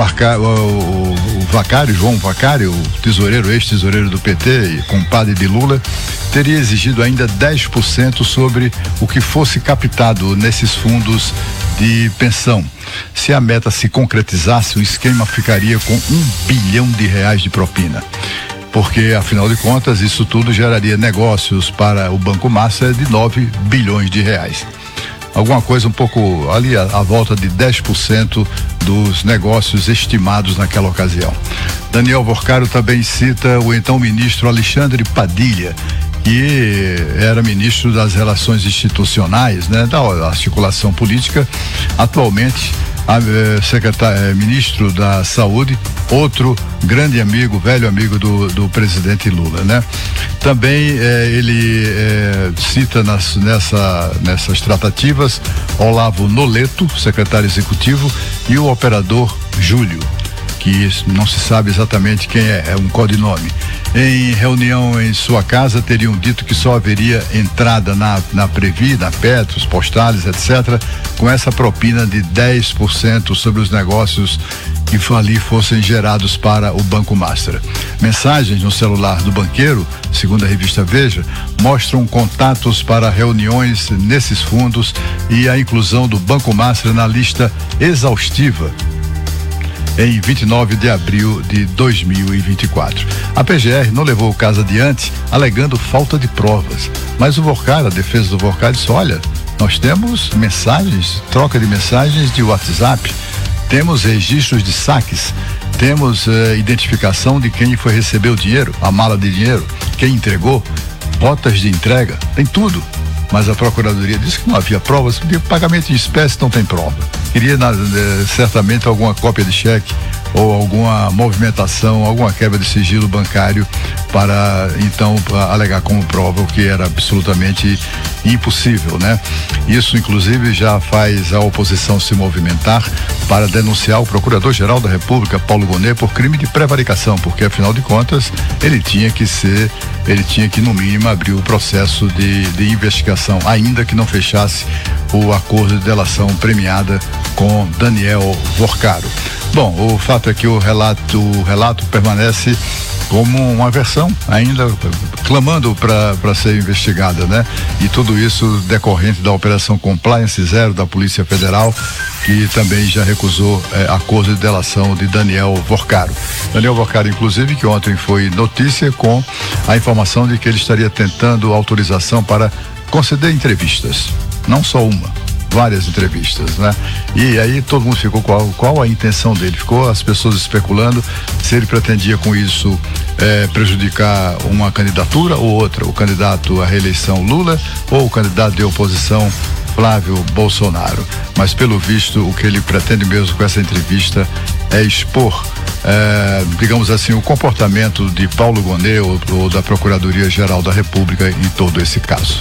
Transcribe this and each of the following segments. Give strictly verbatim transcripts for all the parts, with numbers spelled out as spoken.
Vaca, o, o, o Vacário, João Vacário, o tesoureiro, ex-tesoureiro do P T e compadre de Lula, teria exigido ainda dez por cento sobre o que fosse captado nesses fundos de pensão. Se a meta se concretizasse, o esquema ficaria com um bilhão de reais de propina. Porque, afinal de contas, isso tudo geraria negócios para o Banco Master de nove bilhões de reais. Alguma coisa um pouco ali, a, a volta de dez por cento dos negócios estimados naquela ocasião. Daniel Vorcaro também cita o então ministro Alexandre Padilha, que era ministro das Relações Institucionais, né, da articulação política, atualmente a, eh, secretário, eh, ministro da Saúde, outro grande amigo, velho amigo do, do presidente Lula, né? Também eh, ele eh, cita nas, nessa, nessas tratativas Olavo Noleto, secretário executivo, e o operador Júlio, que não se sabe exatamente quem é, é um codinome. Em reunião em sua casa, teriam dito que só haveria entrada na, na Previ, na Petros, Postales, etcétera, com essa propina de dez por cento sobre os negócios que ali fossem gerados para o Banco Master. Mensagens no celular do banqueiro, segundo a revista Veja, mostram contatos para reuniões nesses fundos e a inclusão do Banco Master na lista exaustiva em vinte e nove de abril de dois mil e vinte e quatro. A P G R não levou o caso adiante, alegando falta de provas. Mas o Vorcaro, a defesa do Vorcaro, disse: olha, nós temos mensagens, troca de mensagens de WhatsApp, temos registros de saques, temos eh, identificação de quem foi receber o dinheiro, a mala de dinheiro, quem entregou, rotas de entrega, tem tudo. Mas a Procuradoria disse que não havia provas, porque pagamento em espécie não tem prova. Queria na, eh, certamente alguma cópia de cheque ou alguma movimentação, alguma quebra de sigilo bancário para então para alegar como prova, o que era absolutamente impossível, né? Isso inclusive já faz a oposição se movimentar para denunciar o Procurador-Geral da República, Paulo Gonet, por crime de prevaricação, porque afinal de contas ele tinha que ser, ele tinha que no mínimo abrir o processo de, de investigação, ainda que não fechasse o acordo de delação premiada com Daniel Vorcaro. Bom, o fato é que o relato, o relato permanece como uma versão, ainda clamando para ser investigada, né? E tudo isso decorrente da Operação Compliance Zero da Polícia Federal, que também já recusou eh, acordo de delação de Daniel Vorcaro. Daniel Vorcaro, inclusive, que ontem foi notícia com a informação de que ele estaria tentando autorização para conceder entrevistas, não só uma, várias entrevistas, né? E aí todo mundo ficou qual, qual a intenção dele, ficou as pessoas especulando se ele pretendia com isso eh, prejudicar uma candidatura ou outra, o candidato à reeleição Lula ou o candidato de oposição Flávio Bolsonaro. Mas pelo visto o que ele pretende mesmo com essa entrevista é expor, eh, digamos assim, o comportamento de Paulo Gonet ou, ou da Procuradoria-Geral da República em todo esse caso.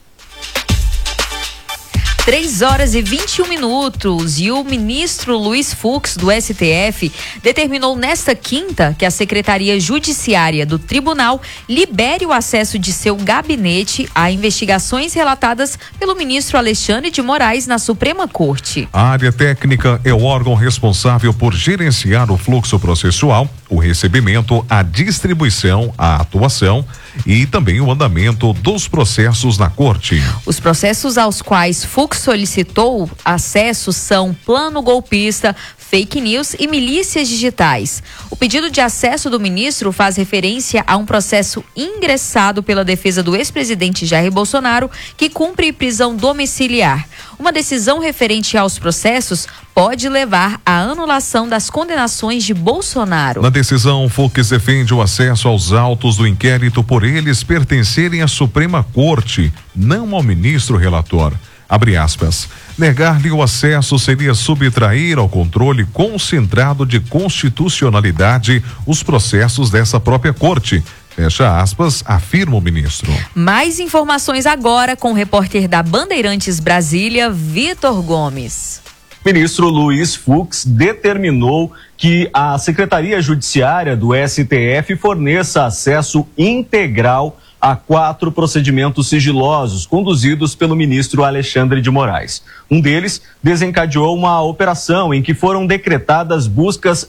três horas e vinte e um minutos e o ministro Luiz Fux, do S T F, determinou nesta quinta que a Secretaria Judiciária do Tribunal libere o acesso de seu gabinete a investigações relatadas pelo ministro Alexandre de Moraes na Suprema Corte. A área técnica é o órgão responsável por gerenciar o fluxo processual, o recebimento, a distribuição, a atuação e também o andamento dos processos na Corte. Os processos aos quais Fux solicitou acesso são plano golpista, fake news e milícias digitais. O pedido de acesso do ministro faz referência a um processo ingressado pela defesa do ex-presidente Jair Bolsonaro, que cumpre prisão domiciliar. Uma decisão referente aos processos pode levar à anulação das condenações de Bolsonaro. Na decisão, Fux defende o acesso aos autos do inquérito por eles pertencerem à Suprema Corte, não ao ministro relator. Abre aspas. Negar-lhe o acesso seria subtrair ao controle concentrado de constitucionalidade os processos dessa própria corte. Fecha aspas, afirma o ministro. Mais informações agora com o repórter da Bandeirantes Brasília, Vitor Gomes. Ministro Luiz Fux determinou que a Secretaria Judiciária do S T F forneça acesso integral a quatro procedimentos sigilosos conduzidos pelo ministro Alexandre de Moraes. Um deles desencadeou uma operação em que foram decretadas buscas